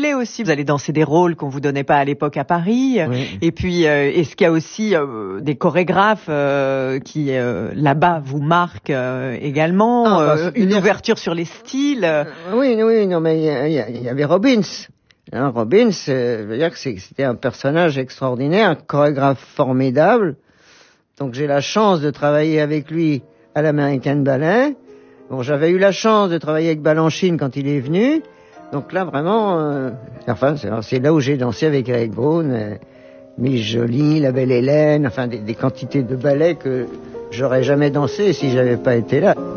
ballet aussi. Vous allez danser des rôles qu'on vous donnait pas à l'époque à Paris. Oui. Et puis, est-ce qu'il y a aussi des chorégraphes qui là-bas vous marquent également une ouverture sur les styles? Oui, non, mais il y avait Robbins. Hein, Robbins, je veux dire que c'était un personnage extraordinaire, un chorégraphe formidable. Donc j'ai la chance de travailler avec lui à l'American Ballet. Bon, j'avais eu la chance de travailler avec Balanchine quand il est venu. Donc là, vraiment, c'est là où j'ai dansé avec Eric Braun, Miss Jolie, La Belle Hélène, enfin des quantités de ballets que j'aurais jamais dansé si j'avais pas été là.